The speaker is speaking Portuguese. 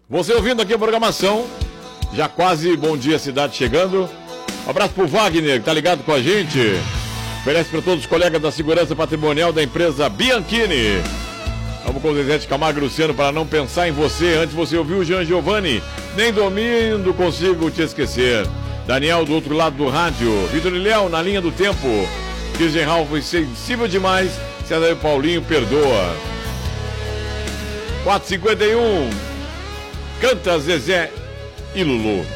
Você ouvindo aqui a programação, já quase Bom Dia Cidade chegando. Um abraço pro Wagner, que tá ligado com a gente. Oferece para todos os colegas da segurança patrimonial da empresa Bianchini. Vamos com o Zezé de Camargo e Luciano para não pensar em você. Antes você ouviu o Jean Giovanni, nem dormindo consigo te esquecer. Daniel do outro lado do rádio. Vitor e Léo na linha do tempo. Kirsten Ralph foi sensível demais. César e Paulinho perdoa. 4h51. Canta Zezé e Lulu.